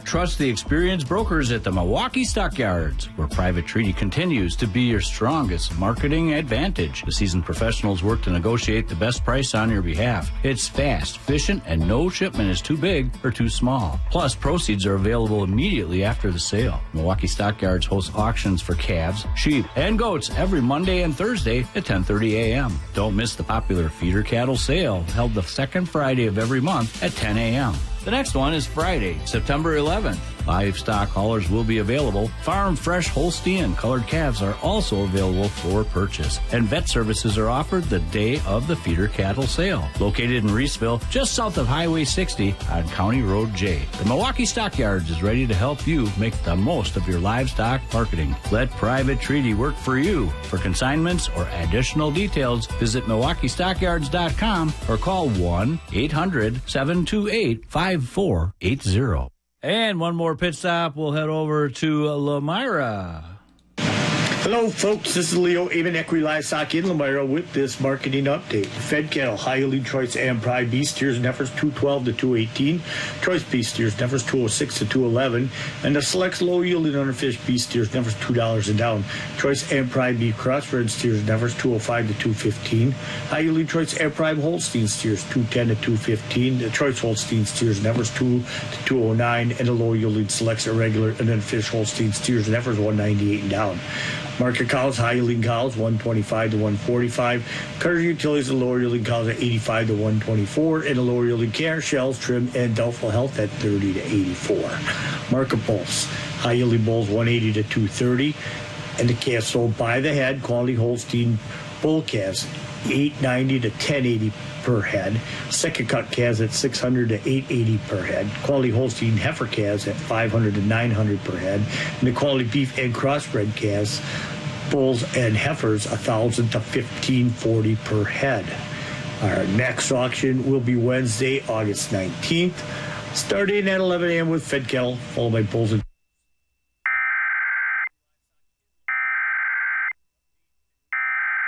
Trust the experienced brokers at the Milwaukee Stockyards, where Private Treaty continues to be your strongest marketing advantage. The seasoned professionals work to negotiate the best price on your behalf. It's fast, efficient, and no shipment is too big or too small. Plus, proceeds are available immediately after the sale. Milwaukee Stockyards hosts auctions for calves, sheep, and goats every Monday and Thursday at 10:30 a.m. Don't miss the popular feeder cattle sale held the second Friday of every month at 10 a.m. The next one is Friday, September 11th. Livestock haulers will be available. Farm fresh Holstein and colored calves are also available for purchase. And vet services are offered the day of the feeder cattle sale. Located in Reeseville, just south of Highway 60 on County Road J. The Milwaukee Stockyards is ready to help you make the most of your livestock marketing. Let Private Treaty work for you. For consignments or additional details, visit MilwaukeeStockyards.com or call 1-800-728-5480. And one more pit stop. We'll head over to Lemira. Hello, folks. This is Leo Aben, Equity Livestock in Lemira with this marketing update. Fed cattle, high yielding choice and pride beef steers and heifers 212 to 218, choice beef steers and heifers 206 to 211, and the select low yielding underfish beef steers and heifers $2 and down. Choice and pride beef crossbred steers and heifers 205 to 215, high yielding choice and pride Holstein steers 210 to 215, the choice Holstein steers and heifers 2 to 209, and the low yielding selects irregular and underfish Holstein steers and heifers 198 and down. Market cows, high yielding cows, 125 to 145. Cutter utilities, the lower yielding cows at 85 to 124. And the lower yielding care, shells, trim, and doubtful health at 30 to 84. Market bulls, high yielding bulls, 180 to 230. And the calves sold by the head, quality Holstein bull calves, 890 to 1080 per head. Second cut calves at 600 to 880 per head. Quality Holstein heifer calves at 500 to 900 per head. And the quality beef and crossbred calves, bulls and heifers, 1,000 to 1,540 per head. Our next auction will be Wednesday, August 19th, starting at 11 a.m. with fed cattle, followed by bulls and